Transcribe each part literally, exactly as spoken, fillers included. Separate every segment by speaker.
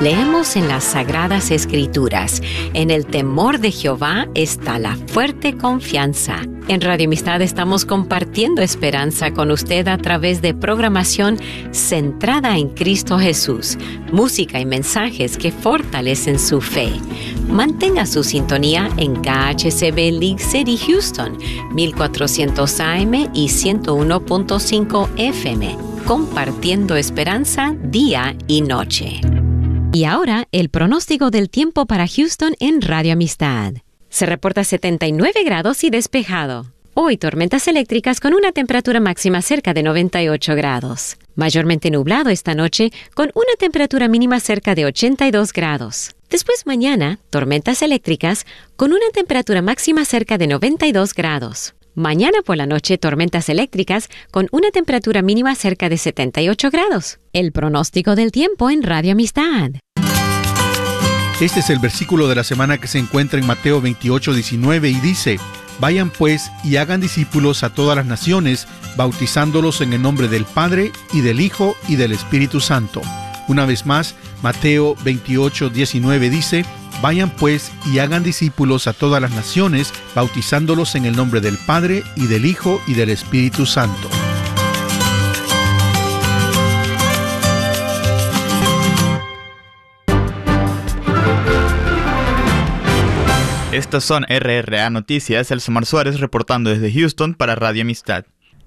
Speaker 1: Leemos en las Sagradas Escrituras: en el temor de Jehová está la fuerte confianza. En Radio Amistad estamos compartiendo esperanza con usted a través de programación centrada en Cristo Jesús, música y mensajes que fortalecen su fe. Mantenga su sintonía en K H C B League City, Houston, mil cuatrocientos A M y ciento uno punto cinco F M, compartiendo esperanza día y noche. Y ahora, el pronóstico del tiempo para Houston en Radio Amistad. Se reporta setenta y nueve grados y despejado. Hoy, tormentas eléctricas con una temperatura máxima cerca de noventa y ocho grados. Mayormente nublado esta noche con una temperatura mínima cerca de ochenta y dos grados. Después mañana, tormentas eléctricas con una temperatura máxima cerca de noventa y dos grados. Mañana por la noche, tormentas eléctricas con una temperatura mínima cerca de setenta y ocho grados. El pronóstico del tiempo en Radio Amistad.
Speaker 2: Este es el versículo de la semana que se encuentra en Mateo veintiocho, diecinueve y dice: Vayan pues y hagan discípulos a todas las naciones, bautizándolos en el nombre del Padre, y del Hijo, y del Espíritu Santo. Una vez más, Mateo veintiocho, diecinueve dice: Vayan pues y hagan discípulos a todas las naciones, bautizándolos en el nombre del Padre, y del Hijo, y del Espíritu Santo.
Speaker 3: Estas son R R A Noticias, el Somar Suárez reportando desde Houston para Radio Amistad.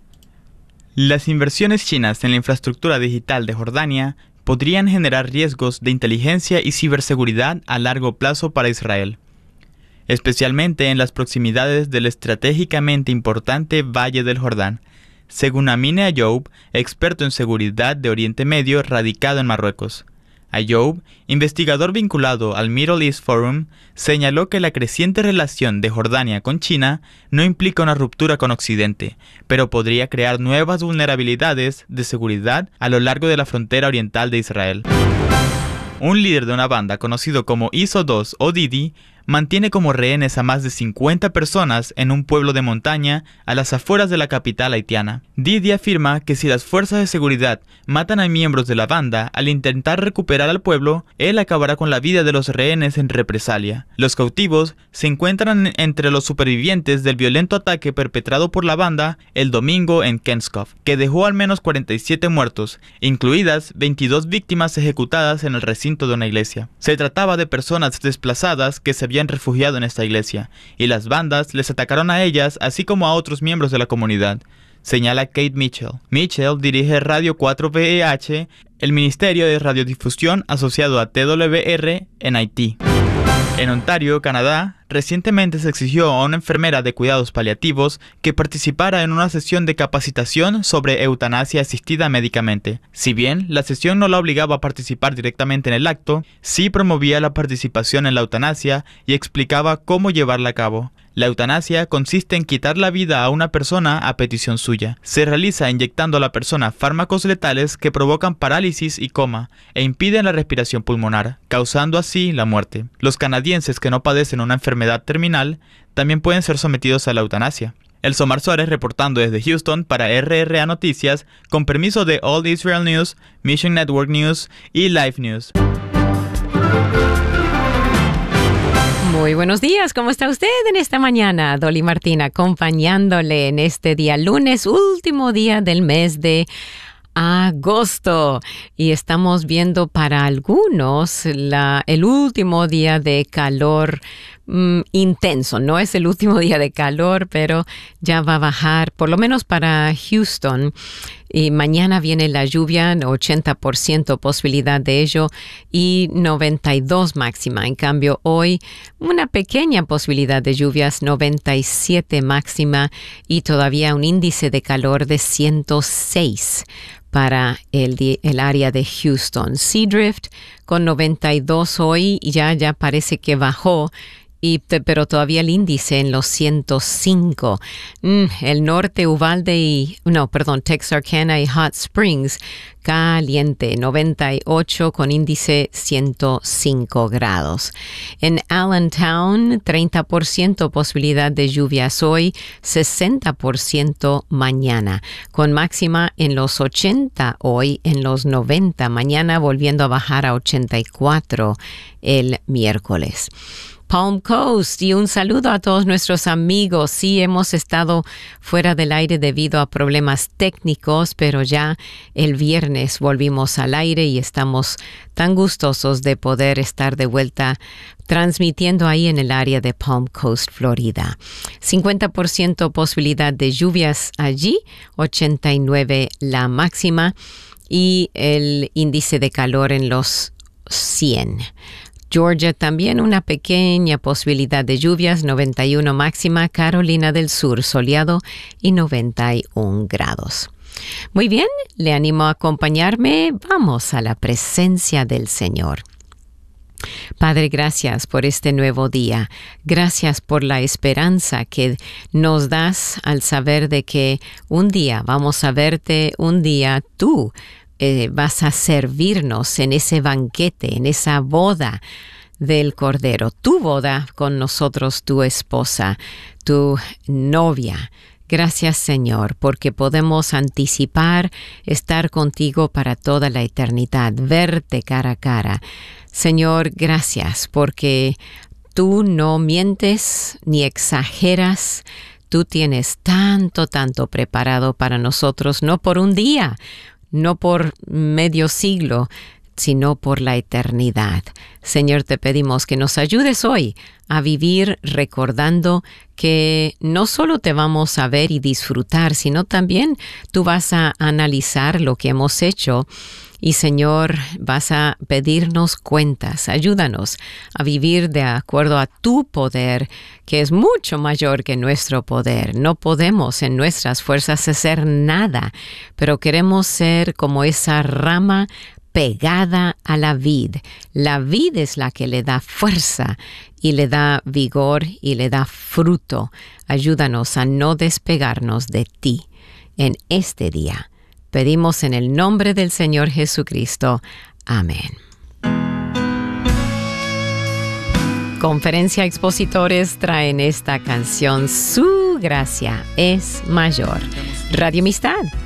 Speaker 3: Las inversiones chinas en la infraestructura digital de Jordania podrían generar riesgos de inteligencia y ciberseguridad a largo plazo para Israel, especialmente en las proximidades del estratégicamente importante Valle del Jordán, según Amine Ayoub, experto en seguridad de Oriente Medio radicado en Marruecos. Ayoub, investigador vinculado al Middle East Forum, señaló que la creciente relación de Jordania con China no implica una ruptura con Occidente, pero podría crear nuevas vulnerabilidades de seguridad a lo largo de la frontera oriental de Israel. Un líder de una banda conocido como I S O dos o Didi mantiene como rehenes a más de cincuenta personas en un pueblo de montaña a las afueras de la capital haitiana. Didi afirma que si las fuerzas de seguridad matan a miembros de la banda al intentar recuperar al pueblo, él acabará con la vida de los rehenes en represalia. Los cautivos se encuentran entre los supervivientes del violento ataque perpetrado por la banda el domingo en Kenskov, que dejó al menos cuarenta y siete muertos, incluidas veintidós víctimas ejecutadas en el recinto de una iglesia. Se trataba de personas desplazadas que se habían refugiado en esta iglesia, y las bandas les atacaron a ellas así como a otros miembros de la comunidad, señala Kate Mitchell. Mitchell dirige Radio cuatro V E H, el Ministerio de Radiodifusión asociado a T W R en Haití. En Ontario, Canadá, recientemente se exigió a una enfermera de cuidados paliativos que participara en una sesión de capacitación sobre eutanasia asistida médicamente. Si bien la sesión no la obligaba a participar directamente en el acto, sí promovía la participación en la eutanasia y explicaba cómo llevarla a cabo. La eutanasia consiste en quitar la vida a una persona a petición suya. Se realiza inyectando a la persona fármacos letales que provocan parálisis y coma e impiden la respiración pulmonar, causando así la muerte. Los canadienses que no padecen una enfermedad terminal también pueden ser sometidos a la eutanasia. El Somar Suárez reportando desde Houston para R R A Noticias, con permiso de All Israel News, Mission Network News y Live News.
Speaker 1: Muy buenos días, ¿cómo está usted en esta mañana? Dolly Martín acompañándole en este día lunes, último día del mes de agosto. Y estamos viendo para algunos la, el último día de calor mm, intenso. No es el último día de calor, pero ya va a bajar, por lo menos para Houston. Y mañana viene la lluvia, ochenta por ciento posibilidad de ello y noventa y dos máxima. En cambio, hoy una pequeña posibilidad de lluvias, noventa y siete máxima y todavía un índice de calor de ciento seis para el, el área de Houston. Seadrift con noventa y dos hoy, ya, ya parece que bajó. Y, pero todavía el índice en los ciento cinco. Mm, el norte, Uvalde y... No, perdón, Texarkana y Hot Springs, caliente, noventa y ocho con índice ciento cinco grados. En Allentown, treinta por ciento posibilidad de lluvias hoy, sesenta por ciento mañana, con máxima en los ochenta hoy, en los noventa mañana, volviendo a bajar a ochenta y cuatro el miércoles. Palm Coast, y un saludo a todos nuestros amigos. Sí, hemos estado fuera del aire debido a problemas técnicos, pero ya el viernes volvimos al aire y estamos tan gustosos de poder estar de vuelta transmitiendo ahí en el área de Palm Coast, Florida. cincuenta por ciento posibilidad de lluvias allí, ochenta y nueve la máxima y el índice de calor en los cien. Georgia también una pequeña posibilidad de lluvias, noventa y uno máxima. Carolina del Sur soleado y noventa y uno grados. Muy bien, le animo a acompañarme. Vamos a la presencia del Señor. Padre, gracias por este nuevo día. Gracias por la esperanza que nos das al saber de que un día vamos a verte, un día tú Eh, vas a servirnos en ese banquete, en esa boda del Cordero, tu boda con nosotros, tu esposa, tu novia. Gracias, Señor, porque podemos anticipar estar contigo para toda la eternidad, verte cara a cara. Señor, gracias porque tú no mientes ni exageras. Tú tienes tanto, tanto preparado para nosotros, no por un día, no por medio siglo, sino por la eternidad. Señor, te pedimos que nos ayudes hoy a vivir recordando que no solo te vamos a ver y disfrutar, sino también tú vas a analizar lo que hemos hecho y, Señor, vas a pedirnos cuentas. Ayúdanos a vivir de acuerdo a tu poder, que es mucho mayor que nuestro poder. No podemos en nuestras fuerzas hacer nada, pero queremos ser como esa rama pegada a la vid. La vid es la que le da fuerza y le da vigor y le da fruto. Ayúdanos a no despegarnos de ti en este día. Pedimos en el nombre del Señor Jesucristo. Amén. Conferencia Expositores traen esta canción, Su gracia es mayor. Radio Amistad,